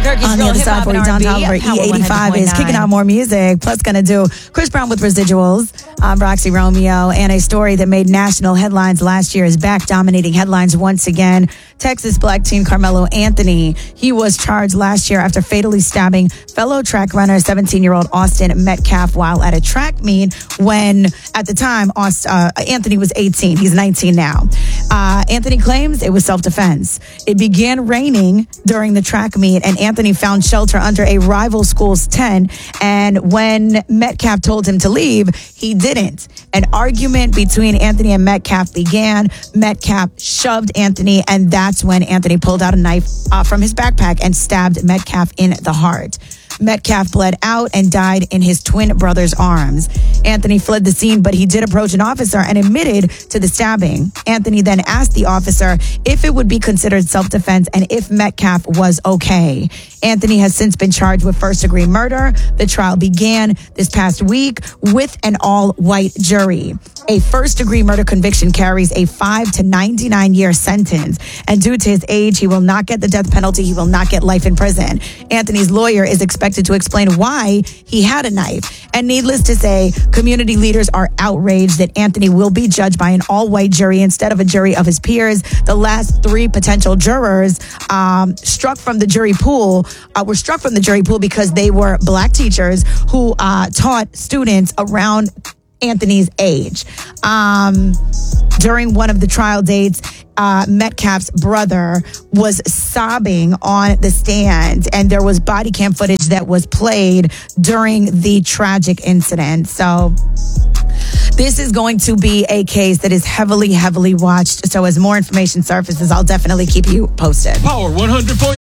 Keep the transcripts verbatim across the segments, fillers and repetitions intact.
Albuquerque's On the real other side, hip-hop for you, and Don R and B, Tolliver, E Power eighty-five is kicking out more music. Plus, going to do Chris Brown with Residuals, um, Roxy Romeo, and a story that made national headlines last year is back dominating headlines once again. Texas black teen Carmelo Anthony. He was charged last year after fatally stabbing fellow track runner seventeen-year-old Austin Metcalf while at a track meet when, at the time, Aust- uh, Anthony was eighteen. He's nineteen now. Uh, Anthony claims it was self-defense. It began raining during the track meet, and Anthony found shelter under a rival school's tent. And when Metcalf told him to leave, he didn't. An argument between Anthony and Metcalf began. Metcalf shoved Anthony, and that's when Anthony pulled out a knife uh, from his backpack and stabbed Metcalf in the heart. Metcalf bled out and died in his twin brother's arms. Anthony fled the scene, but he did approach an officer and admitted to the stabbing. Anthony then asked the officer if it would be considered self-defense and if Metcalf was okay. Anthony has since been charged with first-degree murder. The trial began this past week with an all-white jury. A first-degree murder conviction carries a five to ninety-nine year sentence. And due to his age, he will not get the death penalty. He will not get life in prison. Anthony's lawyer is expected to explain why he had a knife. And needless to say, community leaders are outraged that Anthony will be judged by an all-white jury instead of a jury of his peers. The last three potential jurors um, struck from the jury pool uh, were struck from the jury pool because they were black teachers who uh, taught students around Anthony's age. Um, during one of the trial dates, uh, Metcalf's brother was sobbing on the stand, and there was body cam footage that was played during the tragic incident. So this is going to be a case that is heavily, heavily watched. So as more information surfaces, I'll definitely keep you posted. Power one hundred point.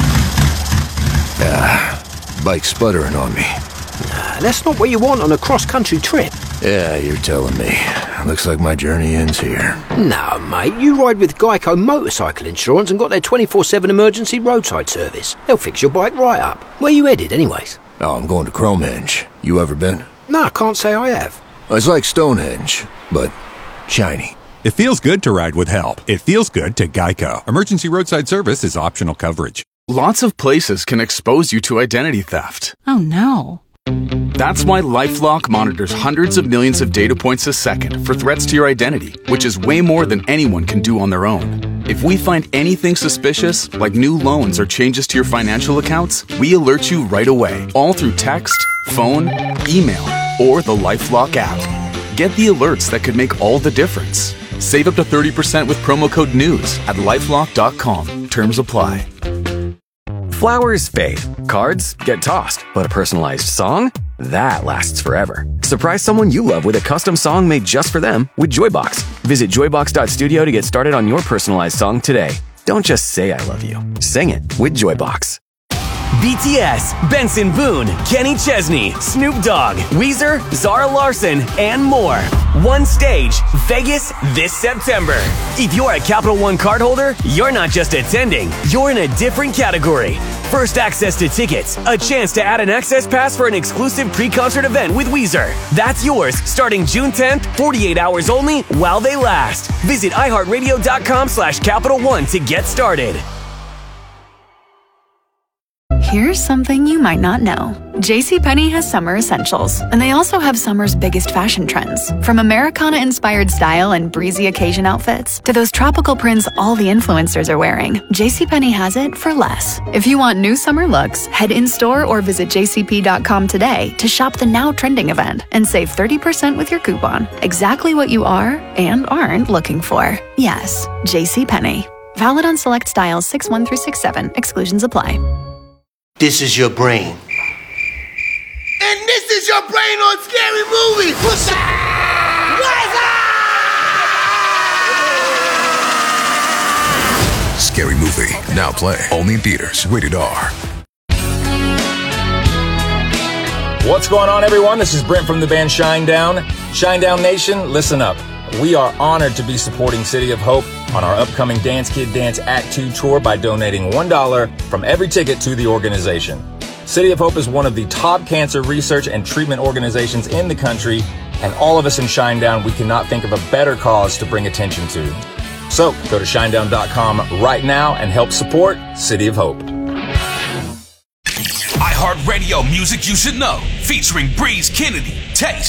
Ah, bike sputtering on me. Nah, that's not what you want on a cross-country trip. Yeah, you're telling me. Looks like my journey ends here. No, mate, you ride with Geico Motorcycle Insurance and got their twenty-four seven emergency roadside service. They'll fix your bike right up. Where you headed, anyways? Oh, I'm going to Cromehenge. You ever been? No, I can't say I have. It's like Stonehenge, but shiny. It feels good to ride with help. It feels good to Geico. Emergency roadside service is optional coverage. Lots of places can expose you to identity theft. Oh, no. That's why LifeLock monitors hundreds of millions of data points a second for threats to your identity, which is way more than anyone can do on their own. If we find anything suspicious, like new loans or changes to your financial accounts, we alert you right away, all through text, phone, email, or the LifeLock app. Get the alerts that could make all the difference. Save up to thirty percent with promo code NEWS at lifelock dot com. Terms apply. Flowers fade, cards get tossed, but a personalized song? That lasts forever. Surprise someone you love with a custom song made just for them with Joybox. Visit joybox dot studio to get started on your personalized song today. Don't just say I love you. Sing it with Joybox. B T S, Benson Boone, Kenny Chesney, Snoop Dogg, Weezer, Zara Larson, and more. One stage, Vegas this September. If you're a Capital One cardholder, you're not just attending, you're in a different category. First access to tickets, a chance to add an access pass for an exclusive pre-concert event with Weezer. That's yours starting June tenth, forty-eight hours only while they last. Visit iHeartRadio.com slash Capital One to get started. Here's something you might not know. JCPenney has summer essentials, and they also have summer's biggest fashion trends. From Americana-inspired style and breezy occasion outfits to those tropical prints all the influencers are wearing, JCPenney has it for less. If you want new summer looks, head in-store or visit j c p dot com today to shop the now trending event and save thirty percent with your coupon. Exactly what you are and aren't looking for. Yes, JCPenney. Valid on select styles six one through six seven. Exclusions apply. This is your brain. And this is your brain on Scary Movie. What's up? What's up? Scary Movie, now play. Only in theaters. Rated R. What's going on, everyone? This is Brent from the band Shinedown. Shinedown Nation, listen up. We are honored to be supporting City of Hope on our upcoming Dance Kid Dance Act two tour by donating one dollar from every ticket to the organization. City of Hope is one of the top cancer research and treatment organizations in the country, and all of us in Shinedown, we cannot think of a better cause to bring attention to. So go to shinedown dot com right now and help support City of Hope. iHeartRadio Music You Should Know, featuring Breeze Kennedy, Taste,